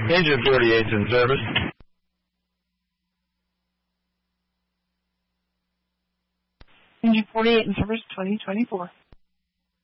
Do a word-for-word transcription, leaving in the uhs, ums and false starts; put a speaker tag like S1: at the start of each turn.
S1: Engine forty-eight's in service.
S2: Engine forty-eight in service twenty twenty-four.